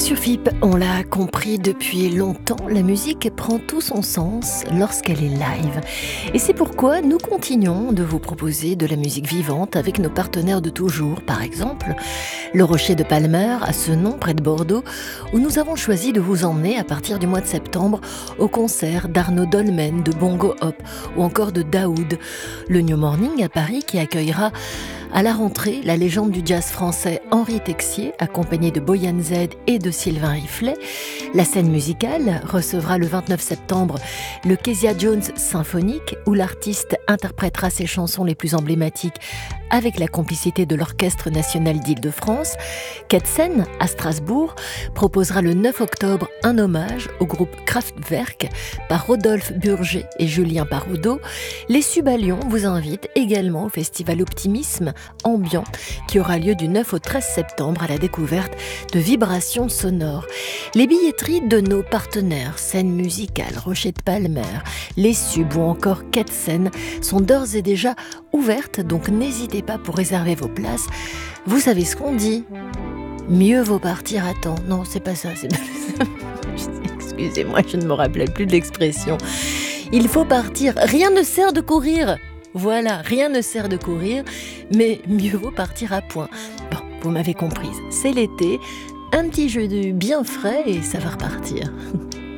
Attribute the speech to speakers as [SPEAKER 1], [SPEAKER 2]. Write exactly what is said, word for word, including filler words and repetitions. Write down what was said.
[SPEAKER 1] Sur F I P, on l'a compris depuis longtemps, la musique prend tout son sens lorsqu'elle est live. Et c'est pourquoi nous continuons de vous proposer de la musique vivante avec nos partenaires de toujours. Par exemple, le Rocher de Palmer, à Senon, près de Bordeaux, où nous avons choisi de vous emmener à partir du mois de septembre au concert d'Arnaud Dolmen, de Bongo Hop ou encore de Daoud. Le New Morning à Paris qui accueillera à la rentrée, la légende du jazz français Henri Texier, accompagné de Boyan Z et de Sylvain Riflet. La scène musicale recevra le vingt-neuf septembre le Kezia Jones Symphonique, où l'artiste interprétera ses chansons les plus emblématiques avec la complicité de l'Orchestre national d'Île-de-France. Ketsen, à Strasbourg, proposera le neuf octobre un hommage au groupe Kraftwerk par Rodolphe Burger et Julien Paraudeau. Les Subalions vous invitent également au festival Optimisme Ambiant qui aura lieu du neuf au treize septembre à la découverte de vibrations sonores. Les billetteries de nos partenaires, Scène Musicale, Rocher de Palmer, les Sub ou encore Ketsen sont d'ores et déjà ouvertes, donc n'hésitez pas pour réserver vos places. Vous savez ce qu'on dit ? Mieux vaut partir à temps. Non, c'est pas ça. C'est pas ça. Excusez-moi, je ne me rappelais plus de l'expression. Il faut partir. Rien ne sert de courir. Voilà, rien ne sert de courir, mais mieux vaut partir à point. Bon, vous m'avez comprise. C'est l'été, un petit jeu de bien frais et ça va repartir.